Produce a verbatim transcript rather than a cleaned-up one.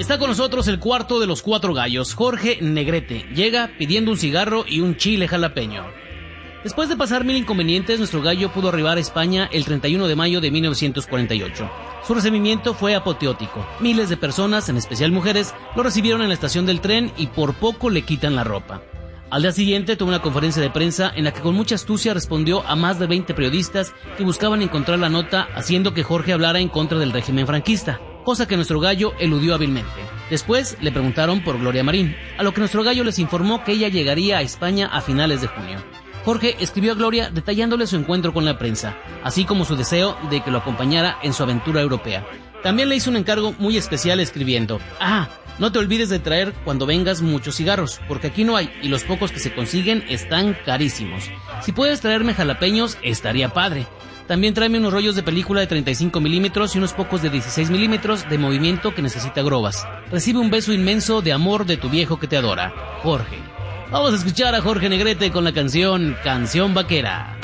Está con nosotros el cuarto de los cuatro gallos, Jorge Negrete. Llega pidiendo un cigarro y un chile jalapeño. Después de pasar mil inconvenientes, nuestro gallo pudo arribar a España el treinta y uno de mayo de mil novecientos cuarenta y ocho. Su recibimiento fue apoteótico. Miles de personas, en especial mujeres, lo recibieron en la estación del tren y por poco le quitan la ropa. Al día siguiente tuvo una conferencia de prensa en la que con mucha astucia respondió a más de veinte periodistas que buscaban encontrar la nota, haciendo que Jorge hablara en contra del régimen franquista, cosa que nuestro gallo eludió hábilmente. Después le preguntaron por Gloria Marín, a lo que nuestro gallo les informó que ella llegaría a España a finales de junio. Jorge escribió a Gloria detallándole su encuentro con la prensa, así como su deseo de que lo acompañara en su aventura europea. También le hizo un encargo muy especial escribiendo: ah, no te olvides de traer cuando vengas muchos cigarros, porque aquí no hay y los pocos que se consiguen están carísimos. Si puedes traerme jalapeños, estaría padre. También tráeme unos rollos de película de treinta y cinco milímetros y unos pocos de dieciséis milímetros de movimiento que necesita grobas. Recibe un beso inmenso de amor de tu viejo que te adora, Jorge. Vamos a escuchar a Jorge Negrete con la canción Canción Vaquera.